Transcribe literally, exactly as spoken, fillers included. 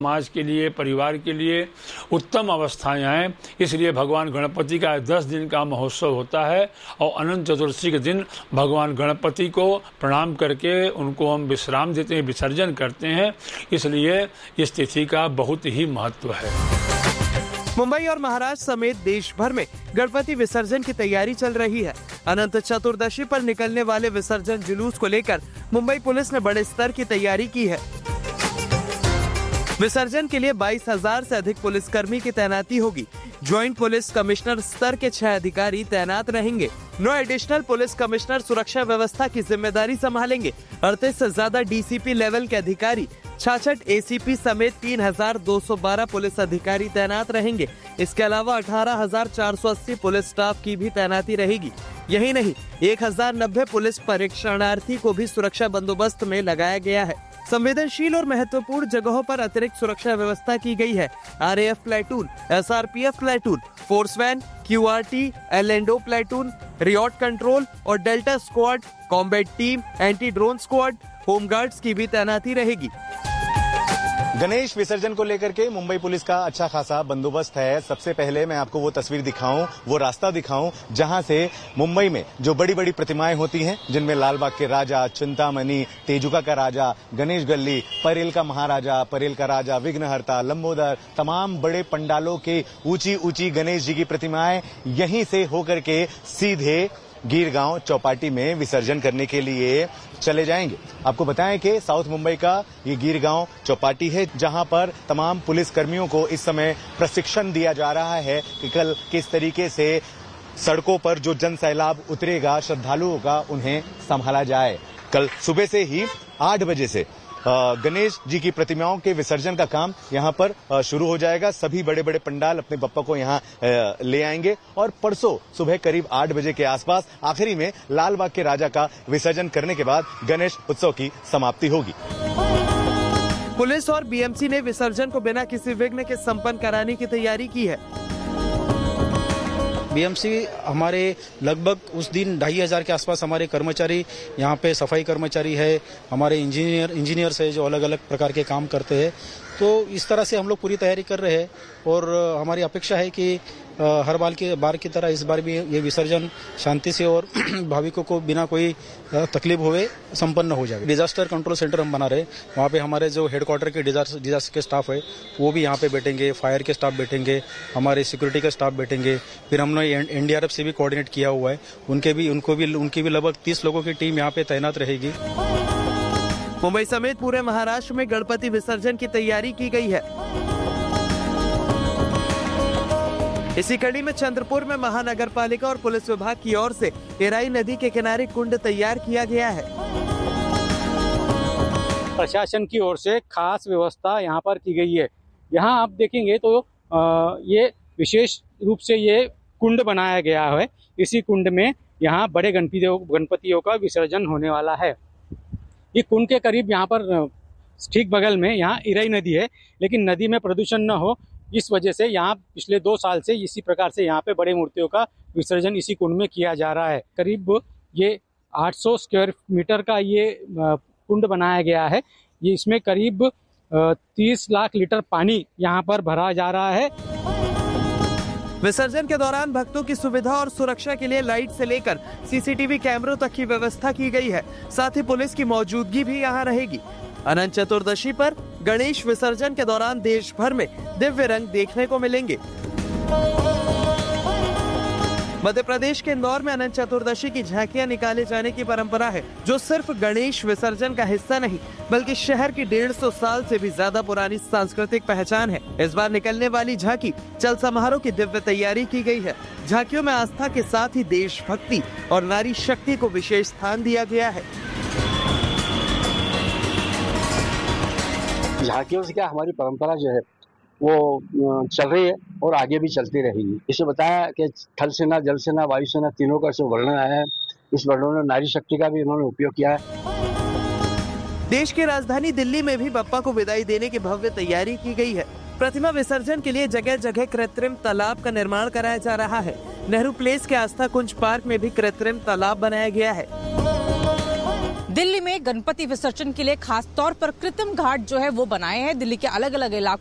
समाज के लिए, परिवार के लिए उत्तम अवस्थाएं आएँ, इसलिए भगवान गणपति का दस दिन का महोत्सव होता है और अनंत चतुर्दशी के दिन भगवान गणपति को प्रणाम करके उनको हम विश्राम देते हैं, विसर्जन करते हैं। इसलिए इस तिथि का बहुत ही महत्व है। मुंबई और महाराष्ट्र समेत देश भर में गणपति विसर्जन की तैयारी चल रही है। अनंत चतुर्दशी पर निकलने वाले विसर्जन जुलूस को लेकर मुंबई पुलिस ने बड़े स्तर की तैयारी की है। विसर्जन के लिए बाईस हजार से अधिक पुलिसकर्मी की तैनाती होगी। ज्वाइंट पुलिस कमिश्नर स्तर के छह अधिकारी तैनात रहेंगे। नौ एडिशनल पुलिस कमिश्नर सुरक्षा व्यवस्था की जिम्मेदारी संभालेंगे। अड़तीस से ज्यादा डीसीपी लेवल के अधिकारी, छाछठ एसीपी समेत तीन हजार दो सौ बारह पुलिस अधिकारी तैनात रहेंगे। इसके अलावा अठारह हजार चार सौ अस्सी पुलिस स्टाफ की भी तैनाती रहेगी। यही नहीं, एक हजार नब्बे पुलिस परीक्षणार्थी को भी सुरक्षा बंदोबस्त में लगाया गया है। संवेदनशील और महत्वपूर्ण जगहों पर अतिरिक्त सुरक्षा व्यवस्था की गई है। RAF platoon, SRPF platoon, force van, QRT, एलएनडो platoon, riot control और delta squad, combat team, anti drone squad, home guards की भी तैनाती रहेगी। गणेश विसर्जन को लेकर के मुंबई पुलिस का अच्छा खासा बंदोबस्त है। सबसे पहले मैं आपको वो तस्वीर दिखाऊं, वो रास्ता दिखाऊं जहां से मुंबई में जो बड़ी बड़ी प्रतिमाएं होती हैं, जिनमें लालबाग के राजा, चिंतामणि, तेजुका का राजा, गणेश गल्ली, परेल का महाराजा, परेल का राजा, विघ्नहर्ता, लंबोदर, तमाम बड़े पंडालों के ऊंची ऊंची गणेश जी की प्रतिमाएं यहीं से होकर के सीधे गीरगांव चौपाटी में विसर्जन करने के लिए चले जाएंगे। आपको बताएं कि साउथ मुंबई का ये गीरगांव चौपाटी है, जहां पर तमाम पुलिस कर्मियों को इस समय प्रशिक्षण दिया जा रहा है कि कल किस तरीके से सड़कों पर जो जन सैलाब उतरेगा श्रद्धालुओं का, उन्हें संभाला जाए। कल सुबह से ही आठ बजे से गणेश जी की प्रतिमाओं के विसर्जन का काम यहां पर शुरू हो जाएगा। सभी बड़े बड़े पंडाल अपने बप्पा को यहां ले आएंगे और परसों सुबह करीब आठ बजे के आसपास आखिरी में लालबाग के राजा का विसर्जन करने के बाद गणेश उत्सव की समाप्ति होगी। पुलिस और बीएमसी ने विसर्जन को बिना किसी विघ्न के संपन्न कराने की तैयारी की है। बीएमसी हमारे लगभग उस दिन ढाई हजार के आसपास हमारे कर्मचारी यहाँ पे सफाई कर्मचारी है, हमारे इंजीनियर इंजीनियर्स है जो अलग अलग प्रकार के काम करते हैं। तो इस तरह से हम लोग पूरी तैयारी कर रहे हैं और हमारी अपेक्षा है कि हर बार की बार की तरह इस बार भी ये विसर्जन शांति से और भाविकों को बिना कोई तकलीफ हुए संपन्न हो जाएगा। डिजास्टर कंट्रोल सेंटर हम बना रहे हैं, वहाँ पे हमारे जो हेडक्वार्टर के डिजास्टर डिजास्टर के स्टाफ है वो भी यहाँ पे बैठेंगे, फायर के स्टाफ बैठेंगे, हमारे सिक्योरिटी के स्टाफ बैठेंगे। फिर हमने एनडीआरएफ से भी कोऑर्डिनेट किया हुआ है, उनके भी उनको भी उनकी भी लगभग तीस लोगों की टीम यहाँ पे तैनात रहेगी। मुंबई समेत पूरे महाराष्ट्र में गणपति विसर्जन की तैयारी की गई है। इसी कड़ी में चंद्रपुर में महानगर पालिका और पुलिस विभाग की ओर से एराई नदी के किनारे कुंड तैयार किया गया है। प्रशासन की ओर से खास व्यवस्था यहाँ पर की गई है। यहाँ आप देखेंगे तो आ, ये विशेष रूप से ये कुंड बनाया गया है। इसी कुंड में यहाँ बड़े गणपतियों गणपतियों का विसर्जन होने वाला है। ये कुंड के करीब यहाँ पर ठीक बगल में यहाँ इराई नदी है, लेकिन नदी में प्रदूषण न हो इस वजह से यहाँ पिछले दो साल से इसी प्रकार से यहाँ पे बड़े मूर्तियों का विसर्जन इसी कुंड में किया जा रहा है। करीब ये आठ सौ स्क्वायर मीटर का ये कुंड बनाया गया है। ये इसमें करीब तीस लाख लीटर पानी यहाँ पर भरा जा रहा है। विसर्जन के दौरान भक्तों की सुविधा और सुरक्षा के लिए लाइट से लेकर सीसीटीवी कैमरों तक की व्यवस्था की गई है। साथ ही पुलिस की मौजूदगी भी यहाँ रहेगी। अनंत चतुर्दशी पर गणेश विसर्जन के दौरान देश भर में दिव्य रंग देखने को मिलेंगे। मध्य प्रदेश के इंदौर में अनंत चतुर्दशी की झांकियां निकाले जाने की परंपरा है, जो सिर्फ गणेश विसर्जन का हिस्सा नहीं बल्कि शहर की डेढ़ सौ साल से भी ज्यादा पुरानी सांस्कृतिक पहचान है। इस बार निकलने वाली झांकी चल समारोह की दिव्य तैयारी की गई है। झांकियों में आस्था के साथ ही देशभक्ति और नारी शक्ति को विशेष स्थान दिया गया है। झांकियों से क्या हमारी परंपरा जो है वो चल रही है और आगे भी चलती रहेगी। इसे बताया कि थल सेना, जल सेना, वायु सेना तीनों का जो वर्णन आया है, इस वर्णन में नारी शक्ति का भी उन्होंने उपयोग किया है। देश की राजधानी दिल्ली में भी बप्पा को विदाई देने की भव्य तैयारी की गई है। प्रतिमा विसर्जन के लिए जगह जगह कृत्रिम तालाब का निर्माण कराया जा रहा है। नेहरू प्लेस के आस्था कुंज पार्क में भी कृत्रिम तालाब बनाया गया है। दिल्ली में गणपति विसर्जन के लिए खास तौर पर कृत्रिम घाट जो है वो बनाए हैं। दिल्ली के अलग अलग इलाकों